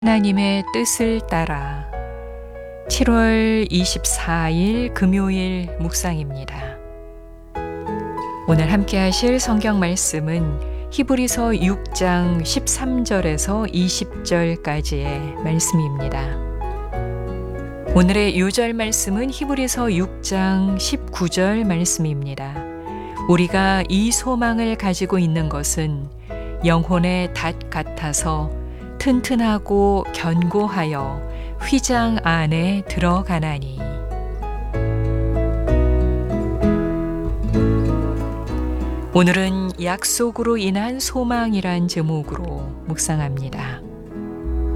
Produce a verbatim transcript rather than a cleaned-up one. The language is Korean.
하나님의 뜻을 따라 칠월 이십사일 금요일 묵상입니다. 오늘 함께 하실 성경 말씀은 히브리서 육장 십삼절에서 이십절까지의 말씀입니다. 오늘의 요절 말씀은 히브리서 육장 십구절 말씀입니다. 우리가 이 소망을 가지고 있는 것은 영혼의 닷 같아서 튼튼하고 견고하여 휘장 안에 들어가나니. 오늘은 약속으로 인한 소망이란 제목으로 묵상합니다.